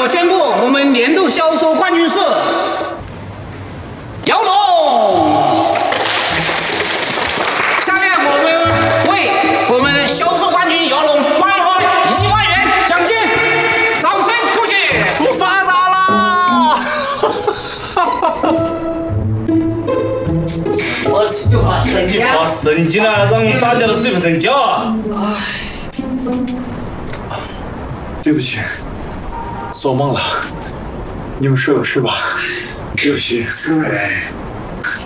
要宣布我们年度销售冠军是姚龙。下面我们为我们的销售冠军姚龙颁发1万元奖金，掌声鼓起！ 我发达啦！ 我计划升级发神经了，让大家都睡不成觉啊！ 对不起，做梦了。你们睡吧睡吧。对不起，